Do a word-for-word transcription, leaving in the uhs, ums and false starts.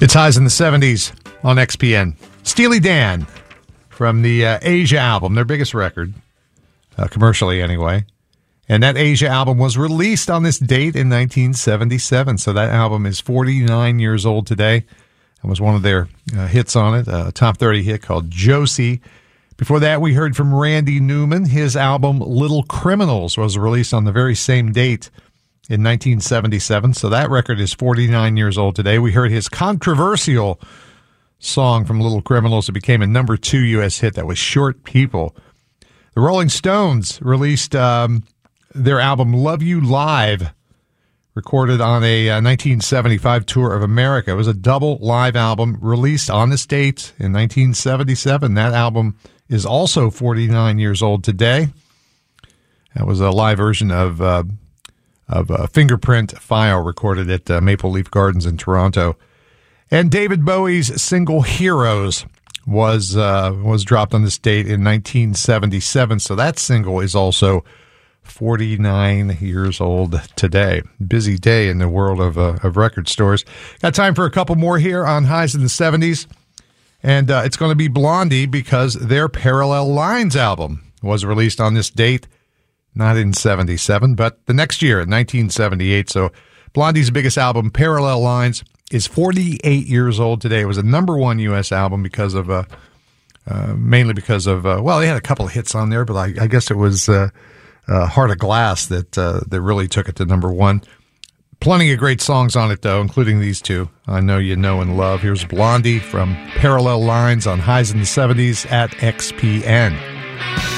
It's Highs in the seventies on X P N. Steely Dan from the uh, Asia album, their biggest record, uh, commercially anyway. And that Asia album was released on this date in nineteen seventy-seven. So that album is forty-nine years old today. That was one of their uh, hits on it, a top thirty hit called Josie. Before that, we heard from Randy Newman. His album Little Criminals was released on the very same date in nineteen seventy-seven. So that record is forty-nine years old today. We heard his controversial song from Little Criminals. It became a number two U S hit. That was Short People. The Rolling Stones released um, their album Love You Live, recorded on a uh, nineteen seventy-five tour of America. It was a double live album released on this date in nineteen seventy-seven. That album is also forty-nine years old today. That was a live version of uh, of uh, Fingerprint File, recorded at uh, Maple Leaf Gardens in Toronto. And David Bowie's single Heroes was uh, was dropped on this date in nineteen seventy-seven. So that single is also forty-nine years old today. Busy day in the world of, uh, of record stores. Got time for a couple more here on Highs in the seventies. And uh, it's going to be Blondie, because their Parallel Lines album was released on this date, not in seventy-seven, but the next year in nineteen seventy-eight. So Blondie's biggest album, Parallel Lines, is forty-eight years old today. It was a number one U S album because of, uh, uh, mainly because of, uh, well, they had a couple of hits on there, but I, I guess it was uh, uh, Heart of Glass that uh, that really took it to number one. Plenty of great songs on it, though, including these two, I Know You Know and Love. Here's Blondie from Parallel Lines on Highs in the seventies at X P N.